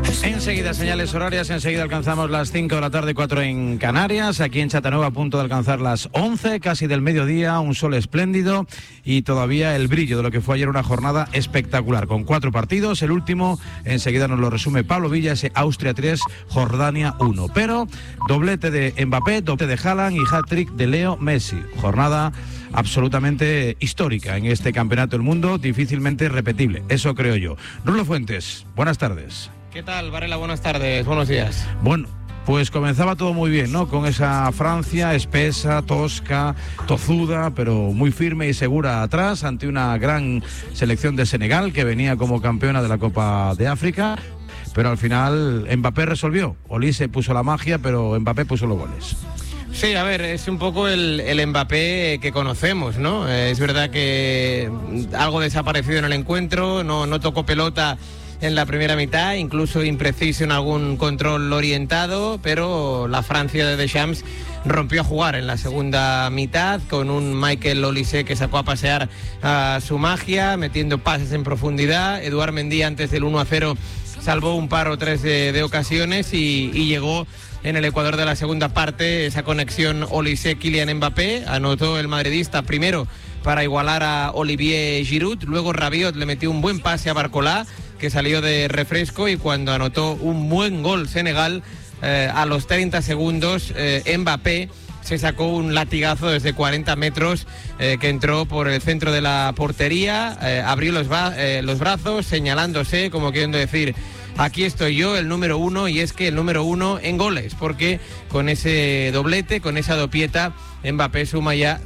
Enseguida señales horarias, enseguida alcanzamos las 5 de la tarde, 4 en Canarias, aquí en Chattanooga a punto de alcanzar las 11, casi del mediodía, un sol espléndido y todavía el brillo de lo que fue ayer una jornada espectacular, con 4 partidos, el último enseguida nos lo resume Pablo Villa, ese Austria 3, Jordania 1, pero doblete de Mbappé, doblete de Haaland y hat-trick de Leo Messi, jornada absolutamente histórica en este campeonato del mundo, difícilmente repetible, eso creo yo. Rulo Fuentes, buenas tardes. ¿Qué tal, Varela? Buenas tardes, buenos días. Bueno, pues comenzaba todo muy bien, ¿no? Con esa Francia espesa, tosca, tozuda, pero muy firme y segura atrás, ante una gran selección de Senegal que venía como campeona de la Copa de África, pero al final Mbappé resolvió. Olise puso la magia, pero Mbappé puso los goles. Sí, a ver, es un poco el Mbappé que conocemos, ¿no? Es verdad que algo desaparecido en el encuentro, no tocó pelota en la primera mitad, incluso impreciso en algún control orientado, pero la Francia de Deschamps rompió a jugar en la segunda mitad con un Michael Olise que sacó a pasear a su magia, metiendo pases en profundidad. Eduard Mendy antes del 1-0 salvó un par o tres de ocasiones y llegó en el Ecuador de la segunda parte esa conexión Olise-Kylian Mbappé. Anotó el madridista primero para igualar a Olivier Giroud, luego Rabiot le metió un buen pase a Barcola que salió de refresco, y cuando anotó un buen gol Senegal a los 30 segundos Mbappé se sacó un latigazo desde 40 metros que entró por el centro de la portería, abrió los brazos señalándose como queriendo decir: aquí estoy yo, el número uno, y es que el número uno en goles, porque con ese doblete, con esa dopieta, Mbappé suma ya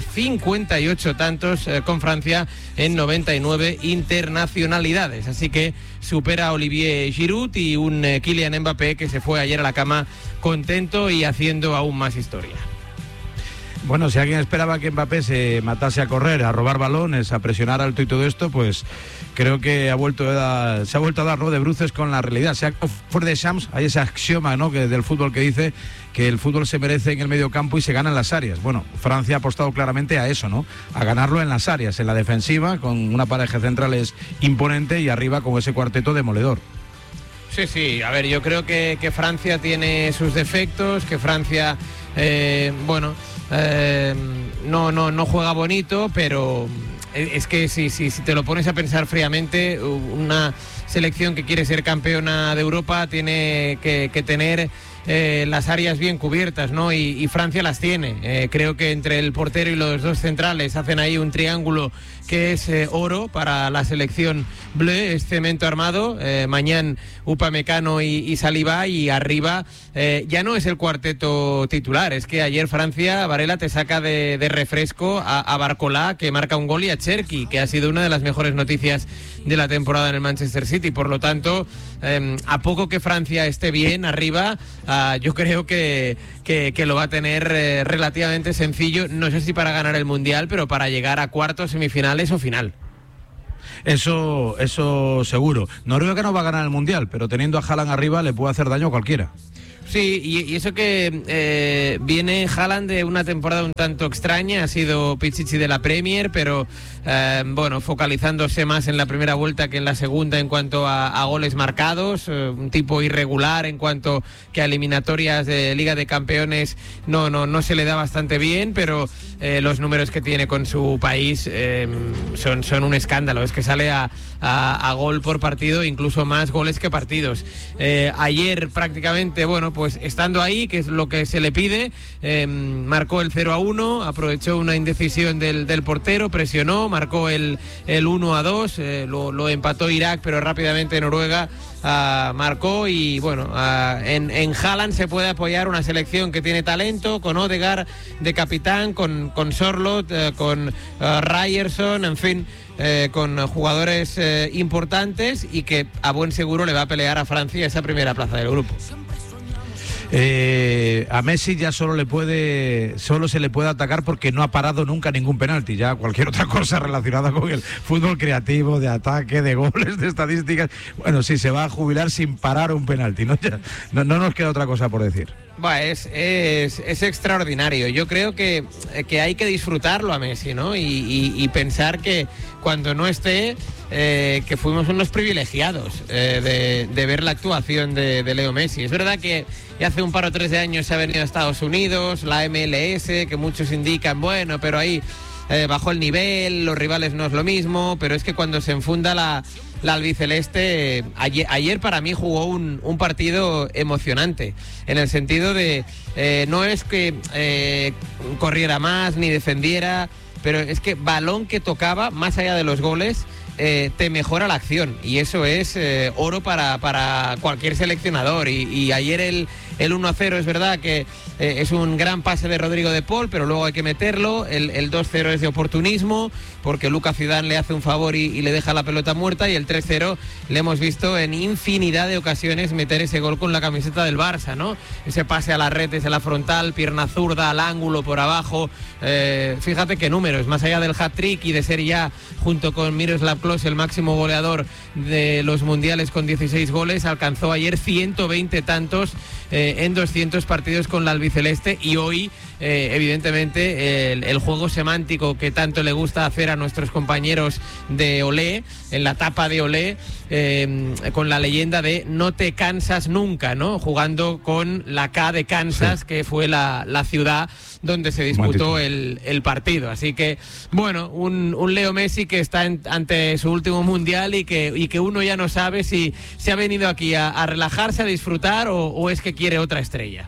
58 tantos con Francia en 99 internacionalidades. Así que supera a Olivier Giroud y un Kylian Mbappé que se fue ayer a la cama contento y haciendo aún más historia. Bueno, si alguien esperaba que Mbappé se matase a correr, a robar balones, a presionar alto y todo esto, pues creo que se ha vuelto a dar, ¿no?, de bruces con la realidad. Se ha fuera de Shams, hay ese axioma, ¿no?, que del fútbol que dice que el fútbol se merece en el medio campo y se gana en las áreas. Bueno, Francia ha apostado claramente a eso, ¿no?, a ganarlo en las áreas, en la defensiva, con una pareja centrales imponente y arriba con ese cuarteto demoledor. Sí, a ver, yo creo que Francia tiene sus defectos, que Francia, no juega bonito, pero es que si te lo pones a pensar fríamente, una selección que quiere ser campeona de Europa tiene que tener las áreas bien cubiertas, ¿no? Y Francia las tiene. Creo que entre el portero y los dos centrales hacen ahí un triángulo que es oro para la selección bleu, es cemento armado. Mañana Upamecano y Saliba, y arriba ya no es el cuarteto titular, es que ayer Francia, Varela, te saca de refresco a Barcola, que marca un gol, y a Cherki, que ha sido una de las mejores noticias de la temporada en el Manchester City. Por lo tanto, a poco que Francia esté bien arriba, yo creo que lo va a tener relativamente sencillo, no sé si para ganar el Mundial, pero para llegar a cuartos, semifinales o final. Eso seguro. Noruega no va a ganar el Mundial, pero teniendo a Haaland arriba le puede hacer daño a cualquiera. Sí, y eso que viene Haaland de una temporada un tanto extraña, ha sido Pichichi de la Premier, pero focalizándose más en la primera vuelta que en la segunda en cuanto a goles marcados, un tipo irregular en cuanto que a eliminatorias de Liga de Campeones no se le da bastante bien, pero los números que tiene con su país son un escándalo, es que sale a gol por partido, incluso más goles que partidos. Ayer prácticamente, pues estando ahí, que es lo que se le pide, marcó el 0-1, aprovechó una indecisión del portero, presionó, marcó el 1-2, lo empató Irak, pero rápidamente Noruega marcó, y en Haaland se puede apoyar una selección que tiene talento, con Odegaard de capitán, con Sorloth, con Ryerson, en fin, con jugadores importantes, y que a buen seguro le va a pelear a Francia esa primera plaza del grupo. A Messi ya solo se le puede atacar porque no ha parado nunca ningún penalti. Ya cualquier otra cosa relacionada con el fútbol creativo, de ataque, de goles, de estadísticas, sí, se va a jubilar sin parar un penalti, ¿no? No nos queda otra cosa por decir. Bueno, es extraordinario. Yo creo que hay que disfrutarlo a Messi, ¿no? Y pensar que cuando no esté, que fuimos unos privilegiados de ver la actuación de Leo Messi. Es verdad que ya hace un par o tres de años se ha venido a Estados Unidos, la MLS, que muchos indican, bueno, pero ahí bajó el nivel, los rivales no es lo mismo, pero es que cuando se enfunda la albiceleste, ayer para mí jugó un partido emocionante, en el sentido de no es que corriera más ni defendiera, pero es que balón que tocaba, más allá de los goles, te mejora la acción, y eso es oro para cualquier seleccionador. Y ayer el 1-0 es verdad que es un gran pase de Rodrigo de Paul, pero luego hay que meterlo. El 2-0 es de oportunismo, porque Lucas Zidane le hace un favor y le deja la pelota muerta, y el 3-0 le hemos visto en infinidad de ocasiones meter ese gol con la camiseta del Barça, ¿no? Ese pase a la red desde la frontal, pierna zurda al ángulo por abajo. Fíjate qué números, más allá del hat-trick y de ser ya, junto con Miroslav Klose, el máximo goleador de los mundiales con 16 goles, alcanzó ayer 120 tantos en 200 partidos con la albiceleste, y hoy evidentemente el juego semántico que tanto le gusta hacer a nuestros compañeros de Olé, en la tapa de Olé, con la leyenda de no te cansas nunca, ¿no? Jugando con la K de Kansas, sí, que fue la ciudad donde se disputó el partido. Así que, bueno, un Leo Messi que está ante su último mundial y que uno ya no sabe si se ha venido aquí a relajarse, a disfrutar, o es que quiere otra estrella.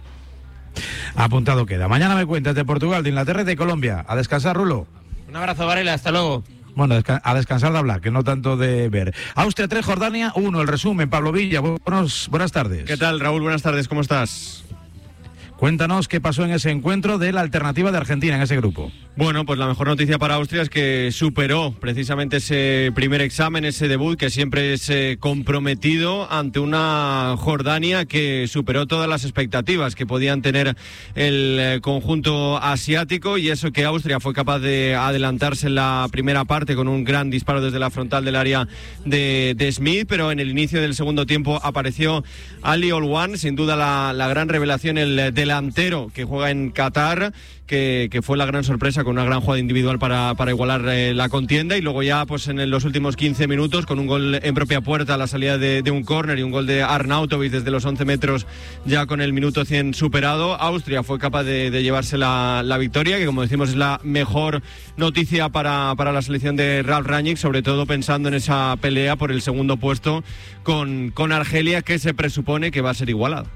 Apuntado queda. Mañana me cuentas de Portugal, de Inglaterra y de Colombia. A descansar, Rulo. Un abrazo, Varela, hasta luego. Bueno, a descansar de hablar, que no tanto de ver. Austria 3, Jordania 1, el resumen. Pablo Villa, buenas tardes. ¿Qué tal, Raúl? Buenas tardes, ¿cómo estás? Cuéntanos qué pasó en ese encuentro de la alternativa de Argentina en ese grupo. Bueno, pues la mejor noticia para Austria es que superó precisamente ese primer examen, ese debut que siempre es comprometido ante una Jordania que superó todas las expectativas que podían tener el conjunto asiático, y eso que Austria fue capaz de adelantarse en la primera parte con un gran disparo desde la frontal del área de Smith, pero en el inicio del segundo tiempo apareció Ali Olwan, sin duda la gran revelación, el delantero que juega en Qatar, que fue la gran sorpresa con una gran jugada individual para igualar la contienda, y luego ya pues en los últimos 15 minutos con un gol en propia puerta a la salida de un córner y un gol de Arnautovic desde los 11 metros ya con el minuto 100 superado, Austria fue capaz de llevarse la victoria, que como decimos es la mejor noticia para la selección de Ralf Rangnick, sobre todo pensando en esa pelea por el segundo puesto con Argelia, que se presupone que va a ser igualada.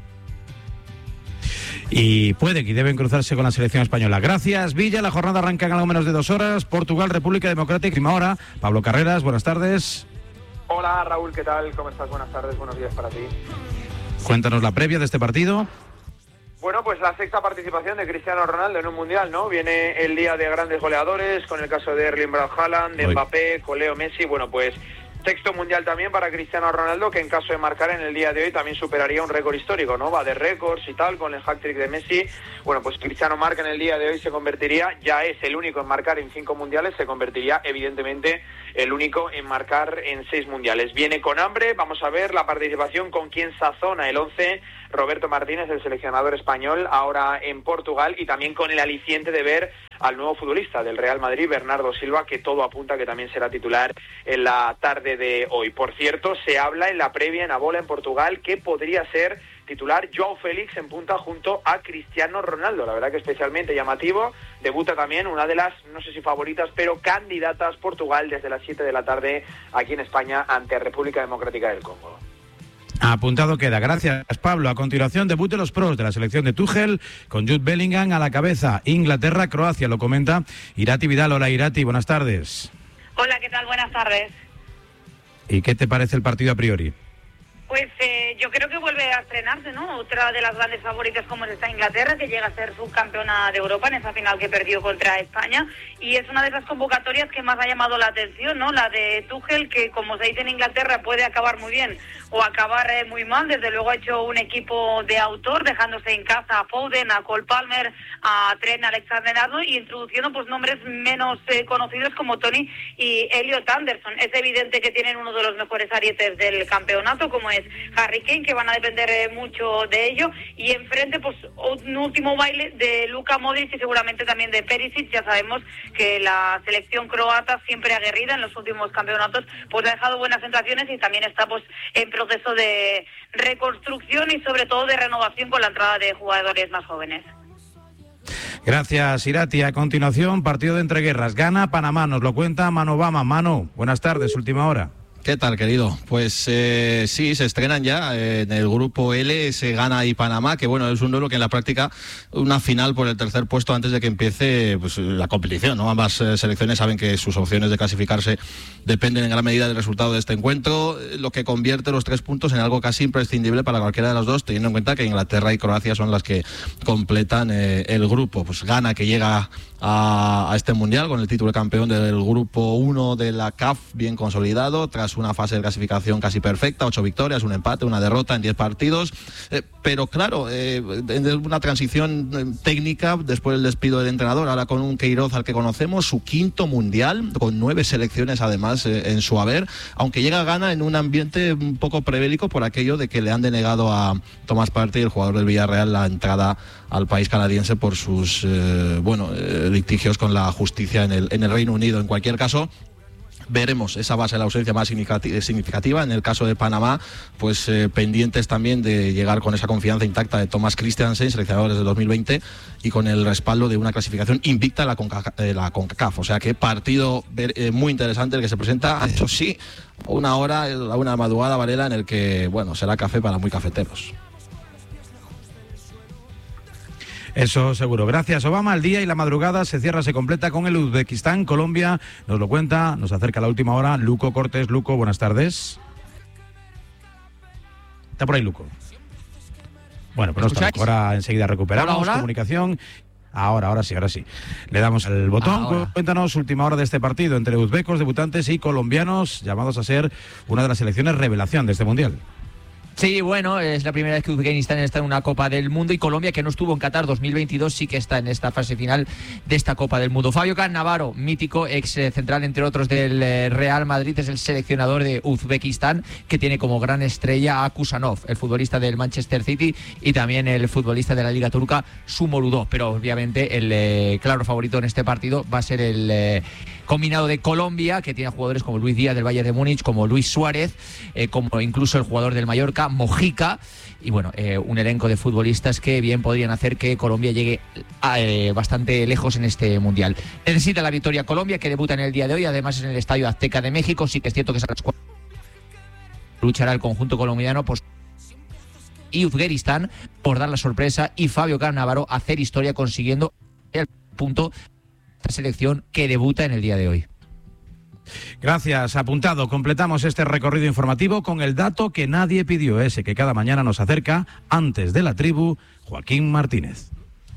Y puede que deben cruzarse con la selección española. Gracias, Villa. La jornada arranca en algo menos de 2 horas. Portugal, República Democrática, última hora. Pablo Carreras, buenas tardes. Hola, Raúl, ¿qué tal? ¿Cómo estás? Buenas tardes, buenos días para ti. Cuéntanos la previa de este partido. Bueno, pues la sexta participación de Cristiano Ronaldo en un mundial, ¿no? Viene el día de grandes goleadores, con el caso de Erling Braut Haaland, de Mbappé, con Leo Messi. Bueno, pues sexto mundial también para Cristiano Ronaldo, que en caso de marcar en el día de hoy también superaría un récord histórico, ¿no? Va de récords y tal, con el hat-trick de Messi. Bueno, pues Cristiano marca en el día de hoy, se convertiría, ya es el único en marcar en 5 mundiales, se convertiría evidentemente el único en marcar en 6 mundiales. Viene con hambre, vamos a ver la participación con quien sazona el 11, Roberto Martínez, el seleccionador español, ahora en Portugal, y también con el aliciente de ver al nuevo futbolista del Real Madrid, Bernardo Silva, que todo apunta que también será titular en la tarde de hoy. Por cierto, se habla en la previa en Abola en Portugal que podría ser titular Joao Félix en punta junto a Cristiano Ronaldo. La verdad que especialmente llamativo. Debuta también una de las, no sé si favoritas, pero candidatas, Portugal, desde las 7 de la tarde aquí en España ante República Democrática del Congo. Apuntado queda. Gracias, Pablo. A continuación, debut de los pros de la selección de Tuchel, con Jude Bellingham a la cabeza. Inglaterra, Croacia, lo comenta Irati Vidal. Hola, Irati, buenas tardes. Hola, ¿qué tal? Buenas tardes. ¿Y qué te parece el partido a priori? Pues yo creo que vuelve a estrenarse, ¿no? Otra de las grandes favoritas como está Inglaterra, que llega a ser subcampeona de Europa en esa final que perdió contra España, y es una de esas convocatorias que más ha llamado la atención, ¿no? La de Tuchel, que como se dice en Inglaterra puede acabar muy bien o acabar muy mal. Desde luego ha hecho un equipo de autor, dejándose en casa a Foden, a Cole Palmer, a Trent Alexander-Arnold, y introduciendo pues nombres menos conocidos como Tony y Elliot Anderson. Es evidente que tienen uno de los mejores arietes del campeonato, como es Harry Kane, que van a depender depender mucho de ello. Y enfrente, pues un último baile de Luka Modric y seguramente también de Perisic. Ya sabemos que la selección croata, siempre aguerrida en los últimos campeonatos, pues ha dejado buenas sensaciones y también está pues en proceso de reconstrucción y sobre todo de renovación con la entrada de jugadores más jóvenes. Gracias, Irati. A continuación, partido de entreguerras. Gana Panamá, nos lo cuenta Manu Obama. Manu, buenas tardes, última hora. ¿Qué tal, querido? Pues sí, se estrenan ya en el grupo L, se Ghana y Panamá, que bueno, es un duelo que en la práctica una final por el tercer puesto antes de que empiece pues la competición, ¿no? Ambas selecciones saben que sus opciones de clasificarse dependen en gran medida del resultado de este encuentro, lo que convierte los 3 puntos en algo casi imprescindible para cualquiera de las dos, teniendo en cuenta que Inglaterra y Croacia son las que completan el grupo. Pues Ghana, que llega a este mundial con el título de campeón del grupo 1 de la CAF bien consolidado, tras una fase de clasificación casi perfecta, 8 victorias, un empate, una derrota en 10 partidos, pero claro, en una transición técnica después del despido del entrenador, ahora con un Queiroz al que conocemos, su 5º mundial, con 9 selecciones además en su haber, aunque llega a Ghana en un ambiente un poco prebélico por aquello de que le han denegado a Thomas Partey, el jugador del Villarreal, la entrada al país canadiense por sus litigios con la justicia en el Reino Unido. En cualquier caso, veremos esa base de la ausencia más significativa. En el caso de Panamá, pues pendientes también de llegar con esa confianza intacta de Thomas Christiansen, seleccionador desde 2020, y con el respaldo de una clasificación invicta en la CONCACAF. O sea que partido muy interesante el que se presenta, eso sí, a la 1:00 de la madrugada, Varela, en el que, bueno, será café para muy cafeteros. Eso seguro. Gracias, Obama. El día y la madrugada se completa con el Uzbekistán, Colombia. Nos lo cuenta, nos acerca la última hora Luco Cortés. Luco, buenas tardes. ¿Está por ahí, Luco? Bueno, pues no está. Ahora enseguida recuperamos comunicación. Ahora sí. Le damos el botón. Ahora. Cuéntanos, última hora de este partido entre uzbecos, debutantes y colombianos, llamados a ser una de las selecciones revelación de este mundial. Sí, bueno, es la primera vez que Uzbekistán está en una Copa del Mundo, y Colombia, que no estuvo en Qatar 2022, sí que está en esta fase final de esta Copa del Mundo. Fabio Cannavaro, mítico, ex central entre otros del Real Madrid, es el seleccionador de Uzbekistán, que tiene como gran estrella a Kusanov, el futbolista del Manchester City, y también el futbolista de la Liga Turca, Sumoludov. Pero obviamente el claro favorito en este partido va a ser el combinado de Colombia, que tiene jugadores como Luis Díaz del Bayern de Múnich, como Luis Suárez, como incluso el jugador del Mallorca, Mojica, y bueno, un elenco de futbolistas que bien podrían hacer que Colombia llegue bastante lejos en este mundial. Necesita la victoria Colombia, que debuta en el día de hoy, además en el Estadio Azteca de México. Sí que es cierto que a las 4 luchará el conjunto colombiano y Uzbekistán por dar la sorpresa, y Fabio Cannavaro hacer historia consiguiendo el punto de esta selección que debuta en el día de hoy. Gracias, apuntado. Completamos este recorrido informativo con el dato que nadie pidió, ese que cada mañana nos acerca, antes de la tribu, Joaquín Martínez.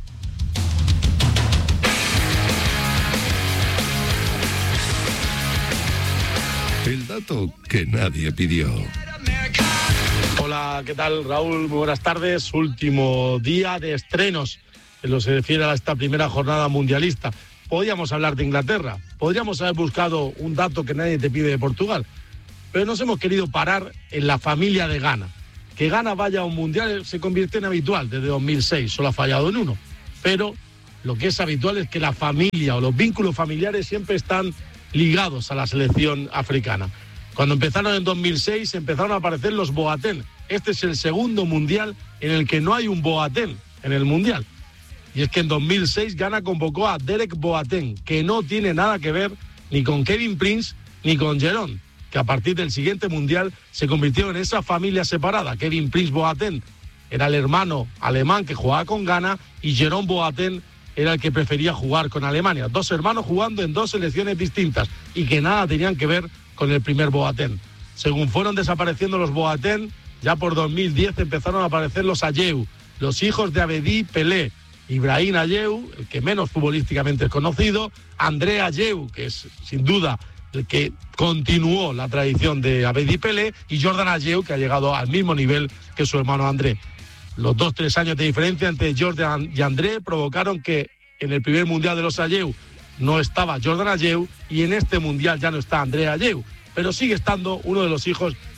El dato que nadie pidió. Hola, ¿qué tal, Raúl? Muy buenas tardes. Último día de estrenos en lo que se refiere a esta primera jornada mundialista. Podríamos hablar de Inglaterra, podríamos haber buscado un dato que nadie te pide de Portugal, pero nos hemos querido parar en la familia de Ghana. Que Ghana vaya a un mundial se convierte en habitual desde 2006, solo ha fallado en uno. Pero lo que es habitual es que la familia o los vínculos familiares siempre están ligados a la selección africana. Cuando empezaron en 2006 empezaron a aparecer los Boateng. Este es el segundo mundial en el que no hay un Boateng en el mundial. Y es que en 2006 Ghana convocó a Derek Boateng, que no tiene nada que ver ni con Kevin Prince ni con Jerome, que a partir del siguiente mundial se convirtió en esa familia separada. Kevin Prince Boateng era el hermano alemán que jugaba con Ghana, y Jerome Boateng era el que prefería jugar con Alemania. 2 hermanos jugando en 2 selecciones distintas y que nada tenían que ver con el primer Boateng. Según fueron desapareciendo los Boateng, ya por 2010 empezaron a aparecer los Ayew, los hijos de Abedi Pelé. Ibrahim Ayew, el que menos futbolísticamente es conocido, André Ayew, que es sin duda el que continuó la tradición de Abedi Pelé, y Jordan Ayew, que ha llegado al mismo nivel que su hermano André. Los 2-3 años de diferencia entre Jordan y André provocaron que en el primer mundial de los Ayew no estaba Jordan Ayew, y en este mundial ya no está André Ayew, pero sigue estando uno de los hijos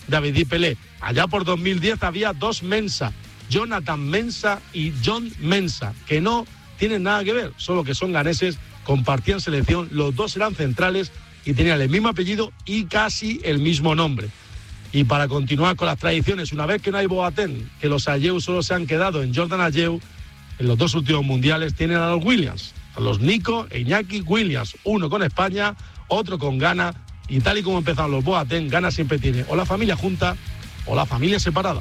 David y Pelé. Allá por 2010 había dos Mensah, Jonathan Mensah y John Mensah, que no tienen nada que ver, solo que son ganeses, compartían selección, los dos eran centrales y tenían el mismo apellido y casi el mismo nombre. Y para continuar con las tradiciones, una vez que no hay Boateng, que los Ayew solo se han quedado en Jordan Ayew, en los dos últimos mundiales tienen a los Williams, a los Nico e Iñaki Williams, uno con España, otro con Ghana, y tal y como empezaron los Boateng, Ghana siempre tiene o la familia junta o la familia separada.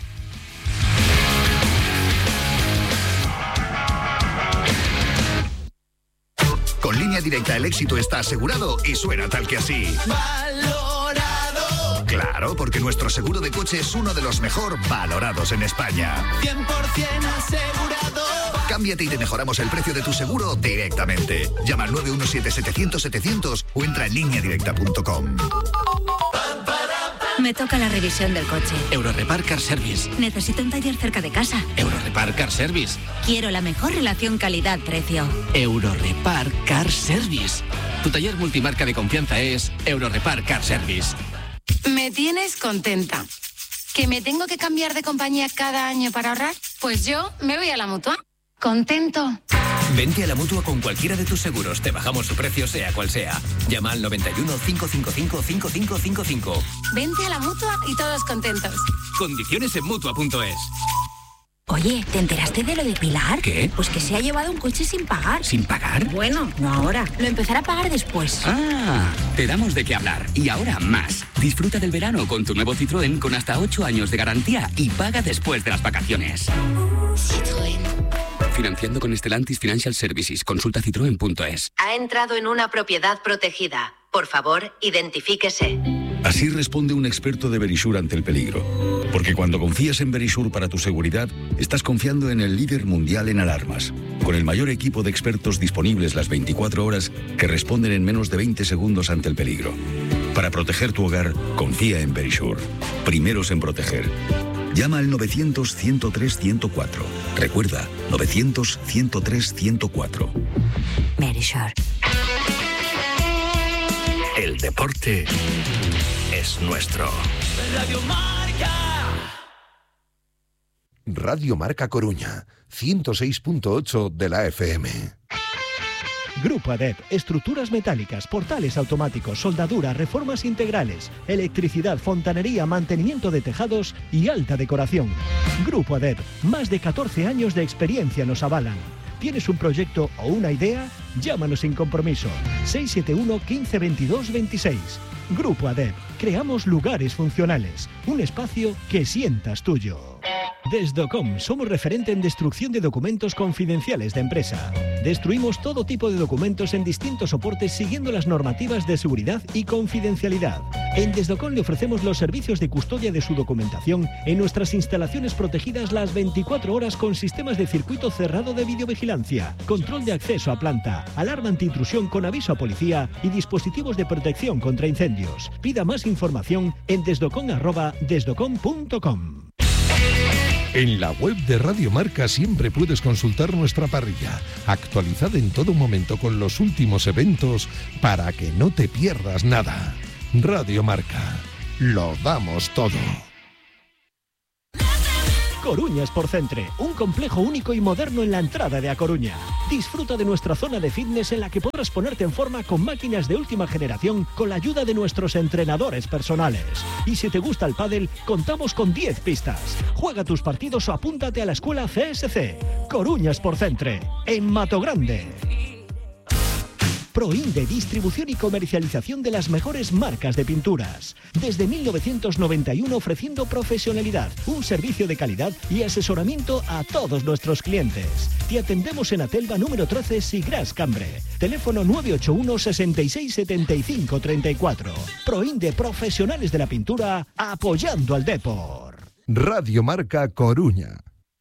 Con Línea Directa el éxito está asegurado y suena tal que así. ¡Valorado! Claro, porque nuestro seguro de coche es uno de los mejor valorados en España. 100% asegurado. Cámbiate y te mejoramos el precio de tu seguro directamente. Llama al 917-700-700 o entra en lineadirecta.com. Me toca la revisión del coche. Eurorepar Car Service. Necesito un taller cerca de casa. Eurorepar Car Service. Quiero la mejor relación calidad-precio. Eurorepar Car Service. Tu taller multimarca de confianza es Eurorepar Car Service. Me tienes contenta. ¿Que me tengo que cambiar de compañía cada año para ahorrar? Pues yo me voy a la Mutua. Contento. Vente a la Mutua con cualquiera de tus seguros. Te bajamos su precio, sea cual sea. Llama al 91 555 5555. Vente a la Mutua y todos contentos. Condiciones en Mutua.es. Oye, ¿te enteraste de lo de Pilar? ¿Qué? Pues que se ha llevado un coche sin pagar. ¿Sin pagar? Bueno, no ahora. Lo empezará a pagar después. Ah, te damos de qué hablar. Y ahora más. Disfruta del verano con tu nuevo Citroën con hasta 8 años de garantía y paga después de las vacaciones. Citroën. Financiando con Stellantis Financial Services. Consulta citroen.es. Ha entrado en una propiedad protegida. Por favor, identifíquese. Así responde un experto de Verisure ante el peligro. Porque cuando confías en Verisure para tu seguridad, estás confiando en el líder mundial en alarmas. Con el mayor equipo de expertos disponibles las 24 horas que responden en menos de 20 segundos ante el peligro. Para proteger tu hogar, confía en Verisure. Primeros en proteger. Llama al 900-103-104. Recuerda, 900-103-104. Verisure. El deporte es nuestro. Radio Marca. Radio Marca Coruña, 106.8 de la FM. Grupo ADEP, estructuras metálicas, portales automáticos, soldadura, reformas integrales, electricidad, fontanería, mantenimiento de tejados y alta decoración. Grupo ADEP, más de 14 años de experiencia nos avalan. ¿Tienes un proyecto o una idea? Llámanos sin compromiso. 671 15 22 26. Grupo ADEP. Creamos lugares funcionales. Un espacio que sientas tuyo. Desdocom, somos referente en destrucción de documentos confidenciales de empresa. Destruimos todo tipo de documentos en distintos soportes siguiendo las normativas de seguridad y confidencialidad. En Desdocom le ofrecemos los servicios de custodia de su documentación en nuestras instalaciones protegidas las 24 horas con sistemas de circuito cerrado de videovigilancia, control de acceso a planta, alarma antiintrusión con aviso a policía y dispositivos de protección contra incendios. Pida más información en desdocom@desdocom.com. En la web de Radio Marca siempre puedes consultar nuestra parrilla, actualizada en todo momento con los últimos eventos para que no te pierdas nada. Radio Marca, lo damos todo. Coruña Sportcentre, un complejo único y moderno en la entrada de A Coruña. Disfruta de nuestra zona de fitness en la que podrás ponerte en forma con máquinas de última generación con la ayuda de nuestros entrenadores personales. Y si te gusta el pádel, contamos con 10 pistas. Juega tus partidos o apúntate a la escuela CSC. Coruña Sportcentre, en Matogrande. Proinde, distribución y comercialización de las mejores marcas de pinturas. Desde 1991 ofreciendo profesionalidad, un servicio de calidad y asesoramiento a todos nuestros clientes. Te atendemos en Atelva número 13, Sigras Cambre. Teléfono 981 66 75 34. Proinde, profesionales de la pintura, apoyando al deporte. Radio Marca Coruña.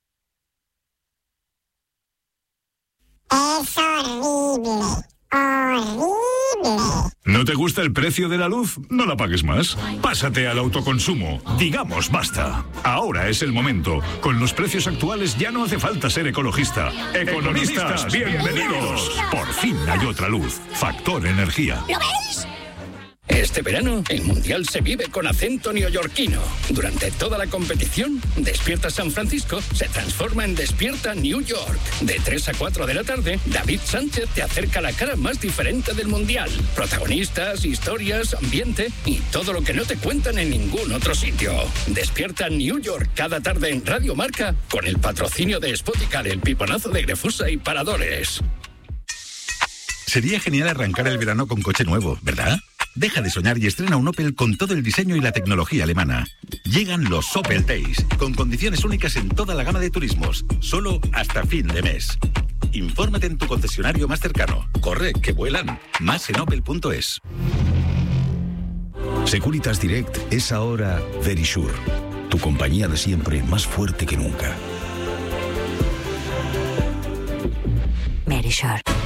Es horrible. ¡Horrible! ¿No te gusta el precio de la luz? No la pagues más. Pásate al autoconsumo. Digamos basta. Ahora es el momento. Con los precios actuales ya no hace falta ser ecologista. Economistas, bienvenidos. Por fin hay otra luz. Factor Energía. ¿Lo veis? Este verano, el Mundial se vive con acento neoyorquino. Durante toda la competición, Despierta San Francisco se transforma en Despierta New York. De 3 a 4 de la tarde, David Sánchez te acerca la cara más diferente del Mundial. Protagonistas, historias, ambiente y todo lo que no te cuentan en ningún otro sitio. Despierta New York cada tarde en Radio Marca con el patrocinio de Spoticar, el piponazo de Grefusa y Paradores. Sería genial arrancar el verano con coche nuevo, ¿verdad? Deja de soñar y estrena un Opel con todo el diseño y la tecnología alemana. Llegan los Opel Days, con condiciones únicas en toda la gama de turismos, solo hasta fin de mes. Infórmate en tu concesionario más cercano. Corre, que vuelan. Más en opel.es. Securitas Direct es ahora Verisure, tu compañía de siempre más fuerte que nunca. Verisure.